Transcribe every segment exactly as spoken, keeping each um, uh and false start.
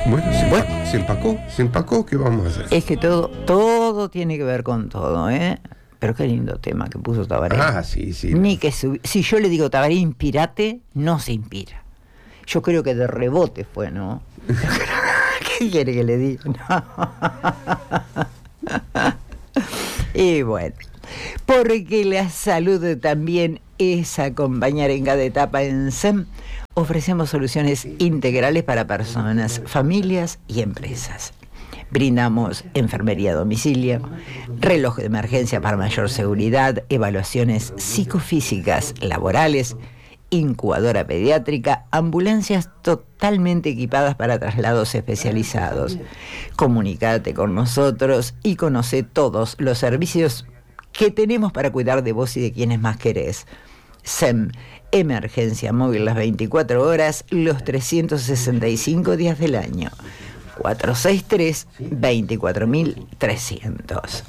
Bueno, se, Bueno. empa- se empacó, se empacó, ¿qué vamos a hacer? Es que todo, todo tiene que ver con todo, ¿eh? Pero qué lindo tema que puso Tabaré. Ah, sí, sí. Ni que subi- si yo le digo Tabaré, inspirate, no se inspira. Yo creo que de rebote fue, ¿no? ¿Qué quiere que le diga? No. Y bueno, porque la salud también es acompañar en cada etapa en S E M. Ofrecemos soluciones integrales para personas, familias y empresas. Brindamos enfermería a domicilio, reloj de emergencia para mayor seguridad, evaluaciones psicofísicas laborales, incubadora pediátrica, ambulancias totalmente equipadas para traslados especializados. Comunícate con nosotros y conoce todos los servicios que tenemos para cuidar de vos y de quienes más querés. S E M, emergencia móvil las veinticuatro horas, los trescientos sesenta y cinco días del año. cuatro seis tres, veinticuatro mil trescientos.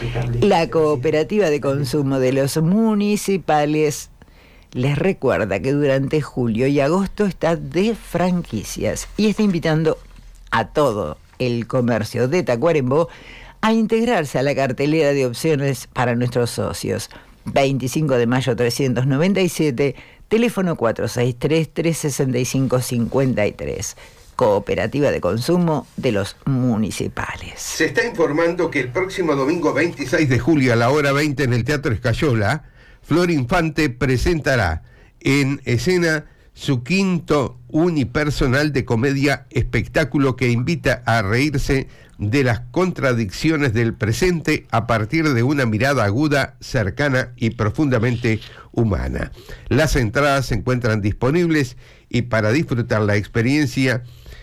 La Cooperativa de Consumo de los Municipales les recuerda que durante julio y agosto está de franquicias y está invitando a todo el comercio de Tacuarembó a integrarse a la cartelera de opciones para nuestros socios. veinticinco de mayo trescientos noventa y siete, teléfono cuatro seis tres, tres seis cinco, cinco tres. Cooperativa de Consumo de los Municipales. Se está informando que el próximo domingo veintiséis de julio a la hora veinte en el Teatro Escayola, Flor Infante presentará en escena su quinto unipersonal de comedia espectáculo que invita a reírse de las contradicciones del presente a partir de una mirada aguda, cercana y profundamente humana. Las entradas se encuentran disponibles y para disfrutar la experiencia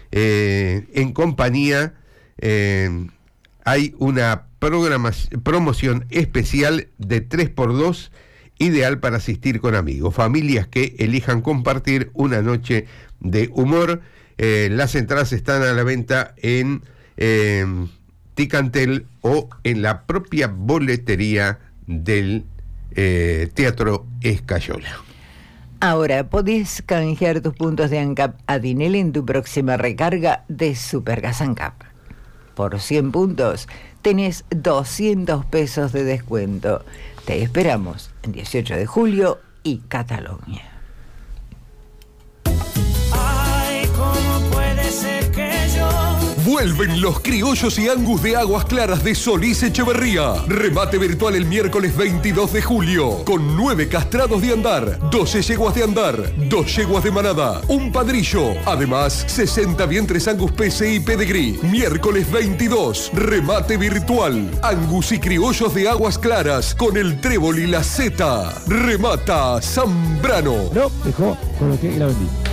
eh, en compañía eh, hay una programación, promoción especial de tres por dos, ideal para asistir con amigos, familias que elijan compartir una noche de humor. Eh, las entradas están a la venta en eh, Ticantel o en la propia boletería del eh, Teatro Escayola. Ahora, podés canjear tus puntos de ANCAP a Dinel en tu próxima recarga de Supergas ANCAP. Por cien puntos tenés doscientos pesos de descuento. Te esperamos en dieciocho de julio y Cataluña. Ay, ¿cómo puede ser que yo? Vuelven los criollos y angus de Aguas Claras de Solís Echeverría. Remate virtual el miércoles veintidós de julio. Con nueve castrados de andar, doce yeguas de andar, dos yeguas de manada, un padrillo. Además, sesenta vientres Angus P C y Pedigree. Miércoles veintidós. Remate virtual. Angus y criollos de Aguas Claras con el trébol y la seta. Remata Zambrano. No, dejó, coloqué y la vendí.